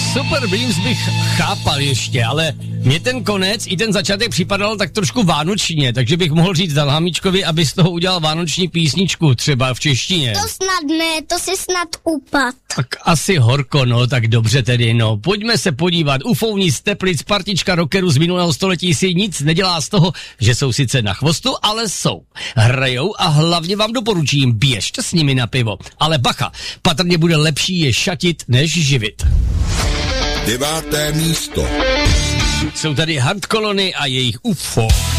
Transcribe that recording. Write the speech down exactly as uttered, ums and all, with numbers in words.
Super Dreams bych chápal ještě, ale mě ten konec i ten začátek připadal tak trošku vánočně, takže bych mohl říct Dalhámičkovi, aby z toho udělal vánoční písničku, třeba v češtině. To snad ne, to si snad upad. Tak asi horko, no, tak dobře tedy, no. Pojďme se podívat. Ufouni z Teplic, partička rockerů z minulého století si nic nedělá z toho, že jsou sice na chvostu, ale jsou. Hrajou a hlavně vám doporučím, běžte s nimi na pivo. Ale bacha, patrně bude lepší je šatit, než živit. Deváté místo. Jsou tady Hard Colony a jejich U F O.